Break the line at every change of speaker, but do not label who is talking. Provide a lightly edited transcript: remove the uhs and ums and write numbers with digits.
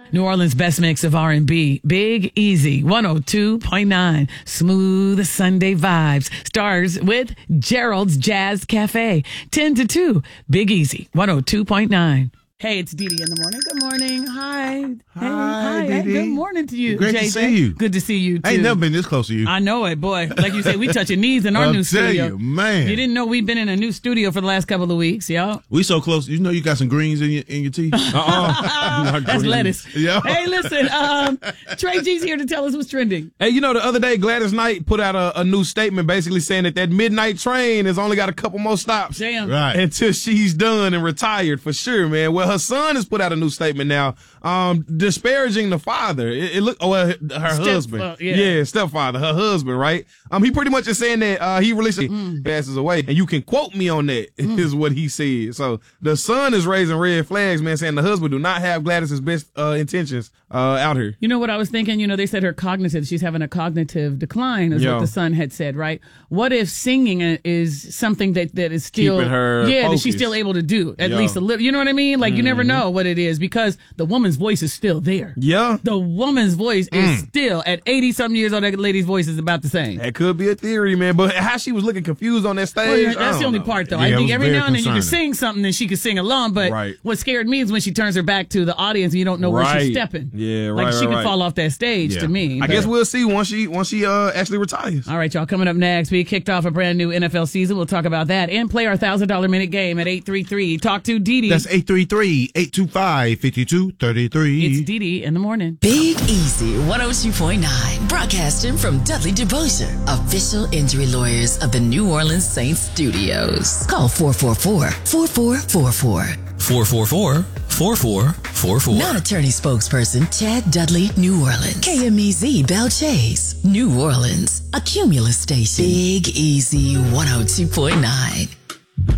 New Orleans' best mix of R&B. Big Easy, 102.9. Smooth Sunday vibes. Starts with Gerald's Jazz Cafe. 10 to 2. Big Easy, 102.9. Hey, it's Dee Dee in the morning. Good morning. Hi.
Hi,
Hey,
Dee Dee.
good morning to you.
Great
JJ.
to see you.
Good to see you, too.
I ain't never been this close to you.
I know it, boy. Like you say, we touching knees in our new studio.
I'll tell you, man.
You didn't know we've been in a new studio for the last couple of weeks, y'all.
We so close. You know you got some greens in your teeth?
That's lettuce.
Yeah.
Hey, listen, Trey G's here to tell us what's trending.
Hey, you know, the other day, Gladys Knight put out a new statement basically saying that midnight train has only got a couple more stops.
Damn.
Right.
Until she's done and retired for sure, man. Well, her son has put out a new statement now, disparaging the father. Her husband. Stepfather, her husband, right? He pretty much is saying that he released passes away, and you can quote me on that, is what he said. So the son is raising red flags, man, saying the husband do not have Gladys's best intentions out here.
You know what I was thinking? You know, they said she's having a cognitive decline, is what the son had said, right? What if singing is something that is still
keeping her
that
focused.
she's still able to do at least a little? You know what I mean? Like you never know what it is because the woman's voice is still there.
Yeah.
The woman's voice is still at 80-something years old. That lady's voice is about the same.
That could be a theory, man. But how she was looking confused on that stage.
Well, that's the only part, though.
Yeah,
I
it
think
was
every
very
now and then you can
concerning.
sing something and she can sing along. But
Right.
what scared me is when she turns her back to the audience and you don't know where she's
Right.
stepping.
Yeah,
like
right,
she
right,
could fall off that stage
Yeah.
to me.
I
But-
guess we'll see once she actually retires.
All right, y'all. Coming up next, we kicked off a brand new NFL season. We'll talk about that and play our $1,000 minute game at 833. Talk to Dee Dee.
That's 833-825-5233.
It's Dee Dee in the morning.
Big Easy 102.9, broadcasting from Dudley DeBosier, official injury lawyers of the New Orleans Saints studios. Call 444-4444.
444-4444.
Non-attorney spokesperson Chad Dudley, New Orleans. KMEZ Bell Chase, New Orleans. A Cumulus station. Big Easy 102.9.